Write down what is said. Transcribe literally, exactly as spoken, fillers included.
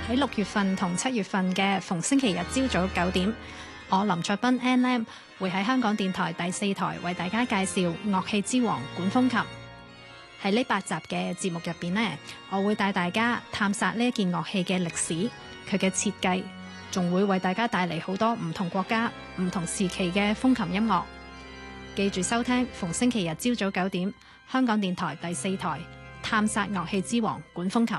喺六月份同七月份嘅逢星期日朝早九點，我林卓斌 Ann Lam 會喺香港電台第四台為大家介紹樂器之王管風琴。喺呢八集嘅節目入邊呢，我會帶大家探索呢一件樂器嘅歷史，佢嘅設計，仲會為大家帶嚟好多唔同國家、唔同時期嘅風琴音樂。記住收聽逢星期日朝早九點，香港電台第四台探索樂器之王管風琴。